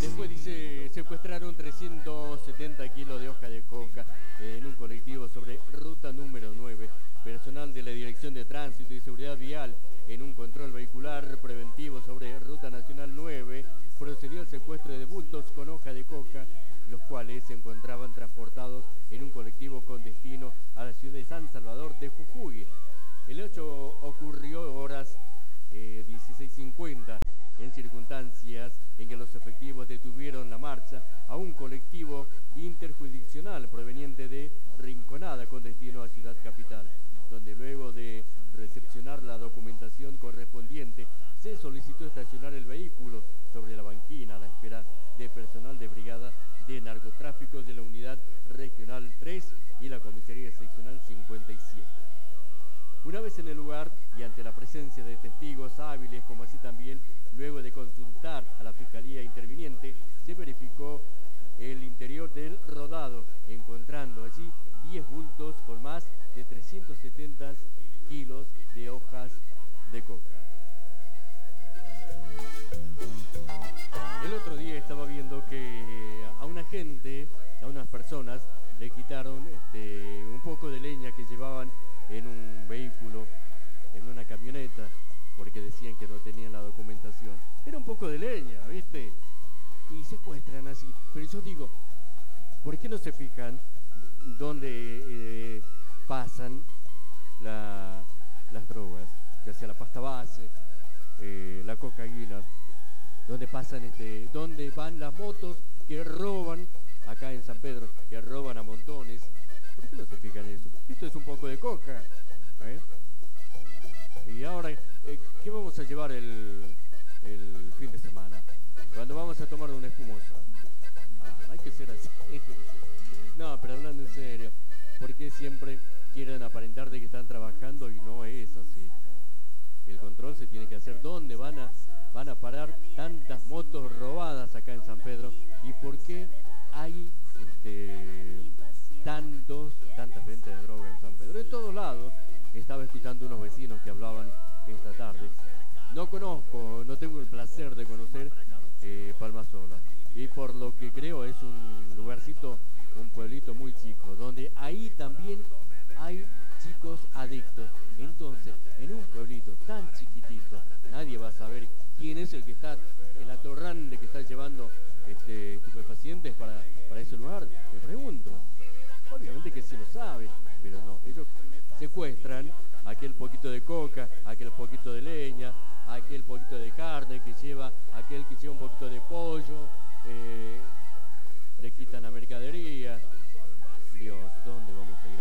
Después dice, secuestraron 370 kilos de hoja de coca en un colectivo sobre ruta número 9. Personal de la Dirección de Tránsito y Seguridad Vial, en un control vehicular preventivo sobre ruta nacional 9, procedió al secuestro de bultos con hoja de coca, los cuales se encontraban transportados en un colectivo con destino a la ciudad de San Salvador de Jujuy. El hecho ocurrió horas 16:50, en circunstancias en que los efectivos detuvieron la marcha a un colectivo interjurisdiccional proveniente de Rinconada con destino a Ciudad Capital, donde luego de recepcionar la documentación correspondiente se solicitó estacionar el vehículo sobre la banquina a la espera de personal de brigada de narcotráfico de la Unidad Regional 3 y la Comisaría Seccional 57. Una vez en el lugar y ante la presencia de testigos hábiles, como así también luego de consultar a la Fiscalía interviniente, se verificó el interior del rodado, encontrando allí 10 bultos con más de 370 kilos de hojas de coca. El otro día estaba viendo que a una gente, a unas personas, le quitaron un poco de leña que llevaban en un vehículo, en una camioneta, porque decían que no tenían la documentación. Era un poco de leña, ¿viste? Y secuestran así. Pero yo digo, ¿por qué no se fijan dónde pasan las drogas? Ya sea la pasta base, la cocaína, dónde pasan, dónde van las motos que roban acá en San Pedro, que roban a montones. ¿Por qué no se fijan eso? Esto es un poco de coca, ¿eh? Y ahora, ¿qué vamos a llevar el fin de semana? Cuando vamos a tomar una espumosa. No hay que ser así. No, pero hablando en serio, ¿por qué siempre quieren aparentar de que están trabajando y no es así? El control se tiene que hacer. ¿Dónde van a parar tantas motos robadas acá en San Pedro? ¿Y por qué hay tantas ventas de droga en San Pedro? De todos lados. Estaba escuchando unos vecinos que hablaban esta tarde. No conozco, no tengo el placer de conocer Palmasola. Y por lo que creo es un lugarcito, un pueblito muy chico, donde ahí también hay chicos adictos. Entonces, en un pueblito tan chiquitito, nadie va a saber quién es el que está, el atorrante que está llevando estupefacientes para ese lugar. Me pregunto. Obviamente que se lo saben, pero no. Ellos secuestran aquel poquito de coca, aquel poquito de leña, aquel poquito de carne que lleva, aquel que lleva un poquito de pollo, le quitan la mercadería.